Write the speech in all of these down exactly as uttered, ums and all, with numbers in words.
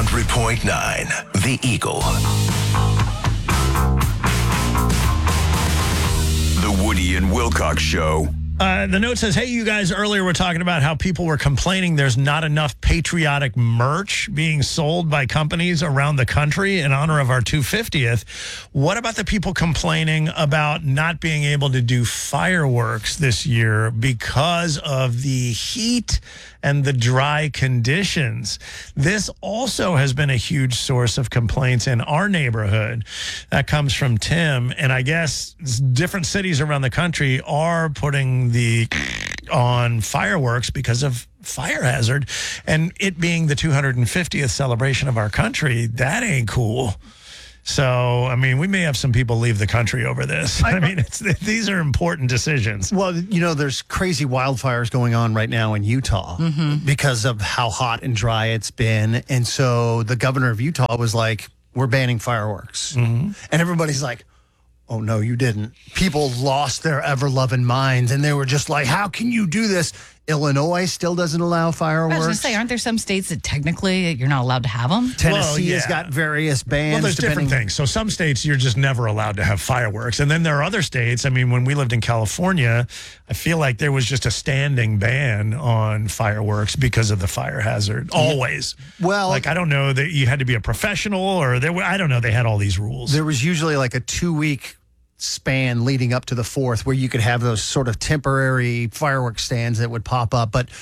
hundred point nine, The Eagle. The Woody and Wilcox Show. Uh, the note says, hey, you guys earlier were talking about how people were complaining there's not enough patriotic merch being sold by companies around the country in honor of our two hundred fiftieth. What about the people complaining about not being able to do fireworks this year because of the heat and the dry conditions? This also has been a huge source of complaints in our neighborhood. That comes from Tim. And I guess different cities around the country are putting the on fireworks because of fire hazard. And it being the two hundred fiftieth celebration of our country, that ain't cool. So, I mean, we may have some people leave the country over this. I mean, it's, these are important decisions. Well, you know, there's crazy wildfires going on right now in Utah mm-hmm. because of how hot and dry it's been. And so the governor of Utah was like, we're banning fireworks. Mm-hmm. And everybody's like, oh, no, you didn't. People lost their ever-loving minds, and they were just like, how can you do this? Illinois still doesn't allow fireworks. I was going to say, aren't there some states that technically you're not allowed to have them? Tennessee well, yeah. has got various bans. Well, there's depending- different things. So some states, you're just never allowed to have fireworks. And then there are other states. I mean, when we lived in California, I feel like there was just a standing ban on fireworks because of the fire hazard. Always. Well, like, I don't know that you had to be a professional or there were, I don't know. They had all these rules. There was usually like a two-week span leading up to the fourth where you could have those sort of temporary fireworks stands that would pop up. But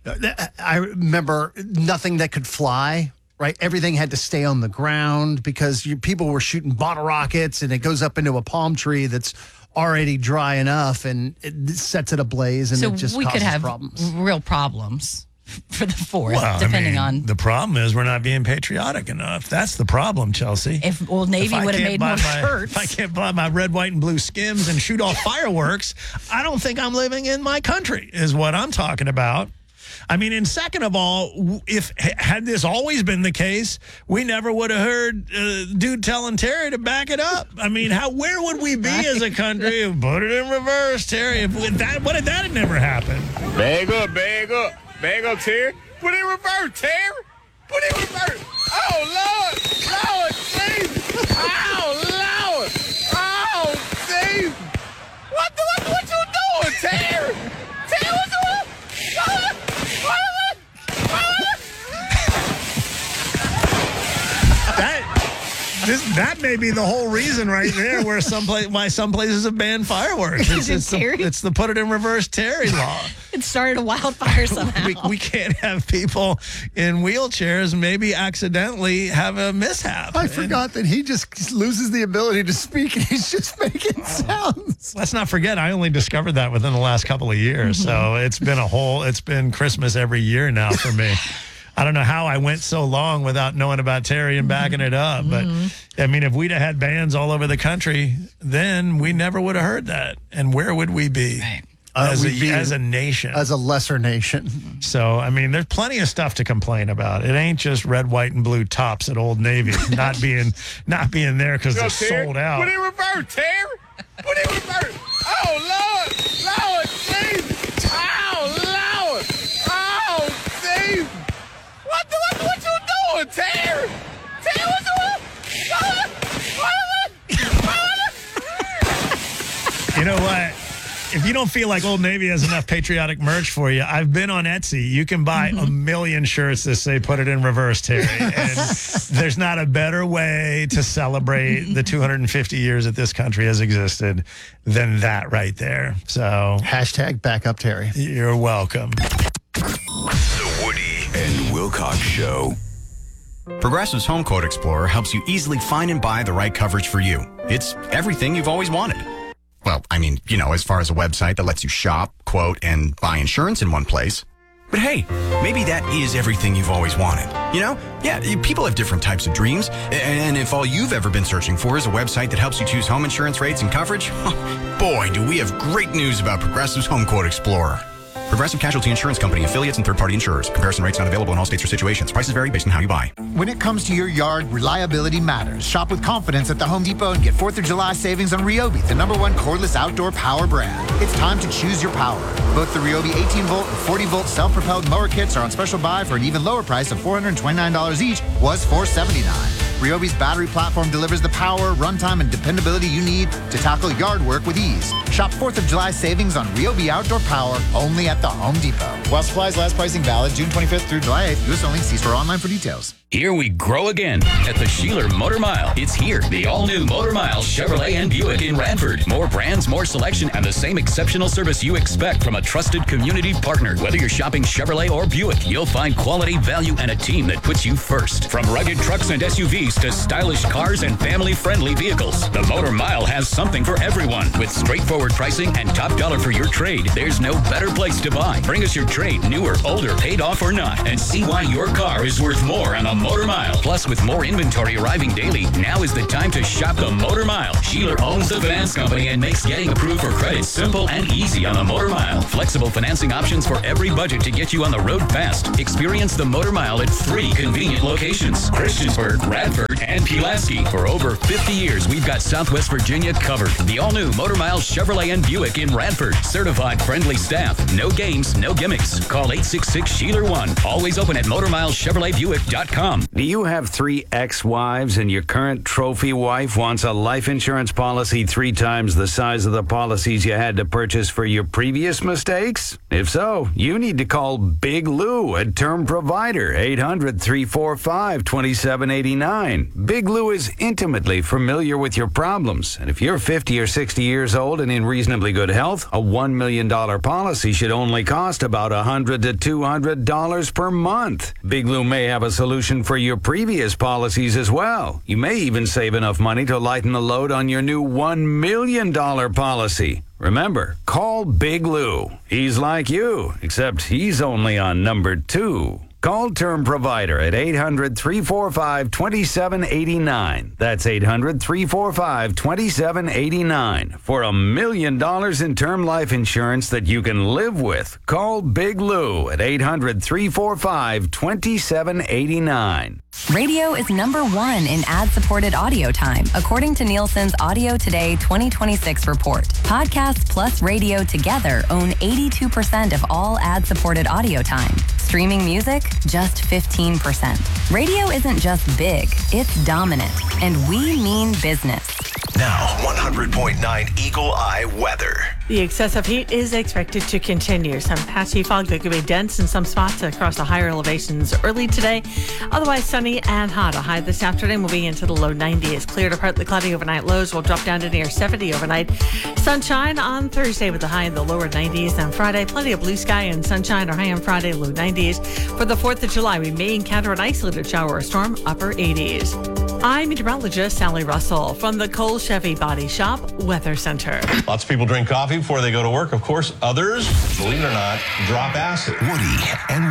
I remember nothing that could fly, right? Everything had to stay on the ground because you, people were shooting bottle rockets, and it goes up into a palm tree that's already dry enough, and it sets it ablaze, and so it just we causes could have problems. real problems for the fourth, well, depending I mean, on. The problem is we're not being patriotic enough. That's the problem, Chelsea. If Old Navy would have made more my, shirts. If I can't buy my red, white, and blue Skims and shoot off fireworks, I don't think I'm living in my country, is what I'm talking about. I mean, and second of all, if had this always been the case, we never would have heard uh, dude telling Terry to back it up. I mean, how where would we be right. as a country if put it in reverse, Terry? If that, what if that had never happened? Bag up, bag up, bag up, Terry. Put it in reverse, Terry. Put it in reverse. Oh, Lord. Lord, Jesus. Oh, Lord. Oh, Jesus. What the, what, what you doing, Terry? Terry, what you doing? That, this, that may be the whole reason right there where some place, why some places have banned fireworks. It's, it's, the, it's the put it in reverse Terry law. It started a wildfire somehow. we, we can't have people in wheelchairs maybe accidentally have a mishap. I and, forgot that he just loses the ability to speak, and he's just making sounds. Let's not forget, I only discovered that within the last couple of years. Mm-hmm. So it's been a whole, it's been Christmas every year now for me. I don't know how I went so long without knowing about Terry and backing it up. But, I mean, if we'd have had bans all over the country, then we never would have heard that. And where would we be? Right. As, uh, a, as a nation. As a lesser nation. So, I mean, there's plenty of stuff to complain about. It ain't just red, white, and blue tops at Old Navy not being not being there because they're Terry. sold out. Put it in reverse, Terry. Put it in reverse. Oh, Lord. Lord, Jesus. Oh, Lord. Oh, Jesus. What the, what, what you doing, Terry? Terry, what you doing? You know what? If you don't feel like Old Navy has enough patriotic merch for you, I've been on Etsy. You can buy a million shirts that say put it in reverse, Terry. And there's not a better way to celebrate the two hundred fifty years that this country has existed than that right there. So hashtag back up, Terry. You're welcome. The Woody and Wilcox Show. Progressive's Home Quote Explorer helps you easily find and buy the right coverage for you. It's everything you've always wanted. Well, I mean, you know, as far as a website that lets you shop, quote, and buy insurance in one place. But hey, maybe that is everything you've always wanted. You know? Yeah, people have different types of dreams. And if all you've ever been searching for is a website that helps you choose home insurance rates and coverage, boy, do we have great news about Progressive's Home Quote Explorer. Progressive Casualty Insurance Company, affiliates, and third-party insurers. Comparison rates not available in all states or situations. Prices vary based on how you buy. When it comes to your yard, reliability matters. Shop with confidence at the Home Depot and get fourth of July savings on Ryobi, the number one cordless outdoor power brand. It's time to choose your power. Both the Ryobi eighteen volt and forty volt self-propelled mower kits are on special buy for an even lower price of four hundred twenty-nine dollars each, was four hundred seventy-nine dollars. Ryobi's battery platform delivers the power, runtime, and dependability you need to tackle yard work with ease. Shop fourth of July savings on Ryobi outdoor power only at the Home Depot. While supplies last, pricing valid June twenty-fifth through July eighth. U S only. See store online for details. Here we grow again at the Sheeler Motor Mile. It's here, the all-new Motor Mile Chevrolet and Buick in Radford. More brands, more selection, and the same exceptional service you expect from a trusted community partner. Whether you're shopping Chevrolet or Buick, you'll find quality, value, and a team that puts you first. From rugged trucks and S U Vs to stylish cars and family-friendly vehicles, the Motor Mile has something for everyone. With straightforward pricing and top dollar for your trade, there's no better place to buy. Bring us your trade, newer, older, paid off or not, and see why your car is worth more on the Motor Mile. Plus, with more inventory arriving daily, now is the time to shop the Motor Mile. Sheeler owns the finance company and makes getting approved for credit simple and easy on the Motor Mile. Flexible financing options for every budget to get you on the road fast. Experience the Motor Mile at three convenient locations: Christiansburg, Radford, and Pulaski. For over fifty years, we've got Southwest Virginia covered. The all-new Motor Mile Chevrolet and Buick in Radford. Certified friendly staff. No games, no gimmicks. Call eight six six, Sheeler one. Always open at motor mile chevrolet buick dot com. Do you have three ex-wives and your current trophy wife wants a life insurance policy three times the size of the policies you had to purchase for your previous mistakes? If so, you need to call Big Lou, a term provider, eight hundred, three four five, two seven eight nine. Big Lou is intimately familiar with your problems, and if you're fifty or sixty years old and in reasonably good health, a one million dollars policy should only cost about one hundred to two hundred dollars per month. Big Lou may have a solution for your previous policies as well. You may even save enough money to lighten the load on your new one million dollars policy. Remember, call Big Lou. He's like you, except he's only on number two. Call Term Provider at eight hundred, three four five, two seven eight nine. That's eight hundred, three four five, two seven eight nine. For a million dollars in term life insurance that you can live with, call Big Lou at eight hundred, three four five, two seven eight nine. Radio is number one in ad-supported audio time, according to Nielsen's Audio Today twenty twenty-six report. Podcasts plus radio together own eighty-two percent of all ad-supported audio time. Streaming music, just fifteen percent. Radio isn't just big, it's dominant, and we mean business. Now, one hundred point nine Eagle Eye weather. The excessive heat is expected to continue. Some patchy fog that could be dense in some spots across the higher elevations early today. Otherwise sunny and hot. A high this afternoon will be into the low nineties. Clear to partly cloudy overnight. Lows will drop down to near seventy overnight. Sunshine on Thursday with a high in the lower nineties. On Friday, plenty of blue sky and sunshine. Our high on Friday, low nineties. For the fourth of July, we may encounter an isolated shower or storm, upper eighties. I'm meteorologist Sally Russell from the Cole Chevy Body Shop Weather Center. Lots of people drink coffee before they go to work. Of course, others, believe it or not, drop acid. Woody and